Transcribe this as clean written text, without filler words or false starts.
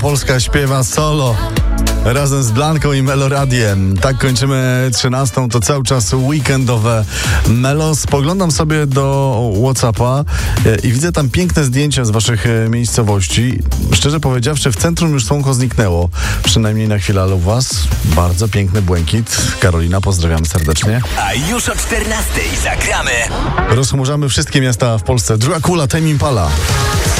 Małopolska śpiewa solo razem z Blanką i Meloradiem. Tak kończymy 13. To cały czas weekendowe Melo. Spoglądam sobie do WhatsAppa i widzę tam piękne zdjęcia z waszych miejscowości. Szczerze powiedziawszy, w centrum już słonko zniknęło. Przynajmniej na chwilę, ale u was bardzo piękny błękit. Karolina, pozdrawiamy serdecznie. A już o 14:00 zagramy. Rozchmurzamy wszystkie miasta w Polsce. Dracula, Tame Impala.